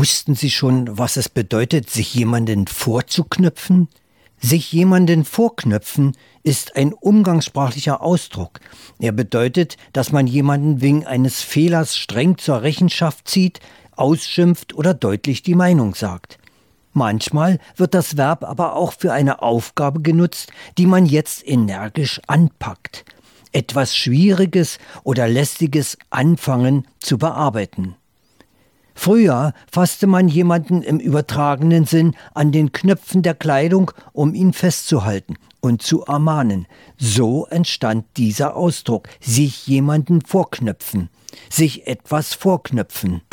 Wussten Sie schon, was es bedeutet, sich jemanden vorzuknöpfen? Sich jemanden vorknöpfen ist ein umgangssprachlicher Ausdruck. Er bedeutet, dass man jemanden wegen eines Fehlers streng zur Rechenschaft zieht, ausschimpft oder deutlich die Meinung sagt. Manchmal wird das Verb aber auch für eine Aufgabe genutzt, die man jetzt energisch anpackt. Etwas Schwieriges oder Lästiges anfangen zu bearbeiten. Früher fasste man jemanden im übertragenen Sinn an den Knöpfen der Kleidung, um ihn festzuhalten und zu ermahnen. So entstand dieser Ausdruck, sich jemanden vorknöpfen, sich etwas vorknöpfen.